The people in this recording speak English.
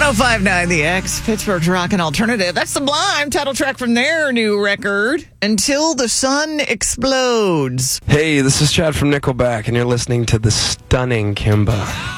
1059 The X, Pittsburgh's Rockin' Alternative. That's Sublime, title track from their new record, Until the Sun Explodes. Hey, this is Chad from Nickelback, and you're listening to the stunning Kimba.